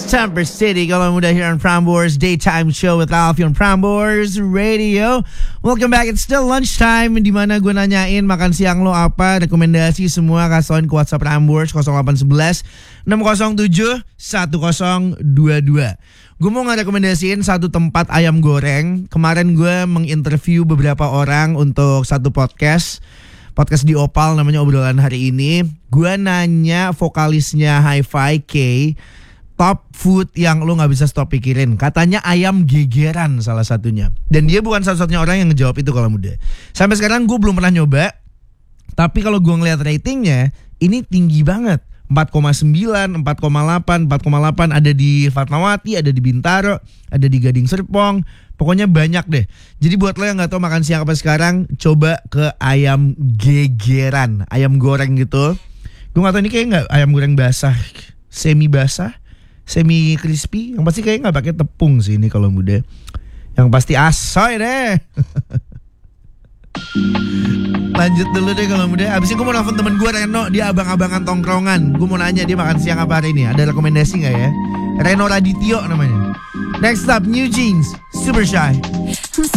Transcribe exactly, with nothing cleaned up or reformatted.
Stamper City kalau muda here on Prambors Daytime Show with Alfie on Prambors Radio. Welcome back, it's still lunchtime, dimana gue nanyain makan siang lo apa. Rekomendasi semua kasihin ke WhatsApp Prambors nol delapan satu satu enam nol tujuh satu nol dua dua. Gue mau ngerekomendasiin satu tempat ayam goreng. Kemarin gue menginterview beberapa orang untuk satu podcast Podcast di Opal namanya Obrolan Hari Ini. Gue nanya vokalisnya Hi-Fi K, top food yang lo gak bisa stop pikirin. Katanya ayam gegeran salah satunya. Dan dia bukan satu-satunya orang yang ngejawab itu kalau muda. Sampai sekarang gue belum pernah nyoba. Tapi kalau gue ngeliat ratingnya, ini tinggi banget. empat koma sembilan, empat koma delapan, empat koma delapan ada di Fatmawati, ada di Bintaro, ada di Gading Serpong. Pokoknya banyak deh. Jadi buat lo yang gak tahu makan siang apa sekarang, coba ke ayam gegeran, ayam goreng gitu. Gue gak tahu ini kayak gak ayam goreng basah, semi basah, semi crispy. Yang pasti kayak gak pakai tepung sih ini kalau muda. Yang pasti asoy deh. Lanjut dulu deh kalau muda. Abis ini gue mau nelfon temen gue Reno. Dia abang-abangan tongkrongan. Gue mau nanya dia makan siang apa hari ini. Ada rekomendasi gak ya? Reno Radityo namanya. Next up, New Jeans, Super Shy.